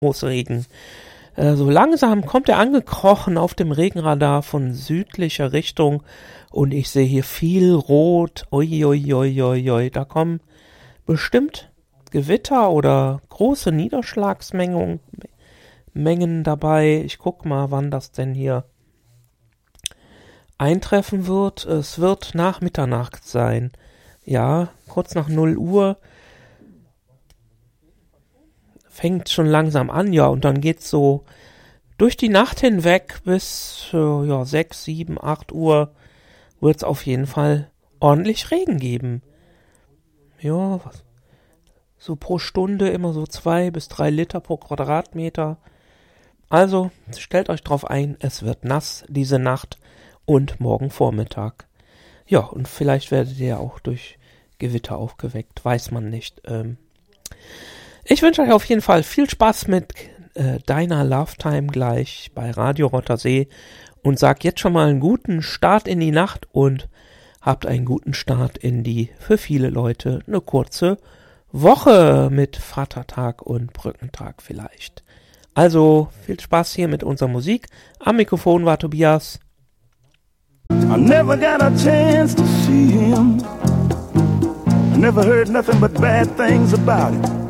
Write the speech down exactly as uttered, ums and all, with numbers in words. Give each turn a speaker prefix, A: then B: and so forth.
A: Großregen. Äh, so langsam kommt er angekrochen auf dem Regenradar von südlicher Richtung und ich sehe hier viel Rot. Ui, ui, ui, ui, ui. Da kommen bestimmt Gewitter oder große Niederschlagsmengen Mengen dabei. Ich guck mal, wann das denn hier eintreffen wird. Es wird nach Mitternacht sein. Ja, kurz nach null Uhr. Fängt schon langsam an, ja, und dann geht's so durch die Nacht hinweg bis äh, ja, sechs, sieben, acht Uhr wird's auf jeden Fall ordentlich Regen geben. Ja, was, so pro Stunde immer so zwei bis drei Liter pro Quadratmeter. Also stellt euch drauf ein, es wird nass diese Nacht und morgen Vormittag. Ja, und vielleicht werdet ihr auch durch Gewitter aufgeweckt, weiß man nicht. Ähm, ich wünsche euch auf jeden Fall viel Spaß mit äh, deiner Love Time gleich bei Radio Rottersee und sag jetzt schon mal einen guten Start in die Nacht und habt einen guten Start in die, für viele Leute, eine kurze Woche mit Vatertag und Brückentag vielleicht. Also viel Spaß hier mit unserer Musik. Am Mikrofon war Tobias.
B: I never got a chance to see him. I never heard nothing but bad things about him.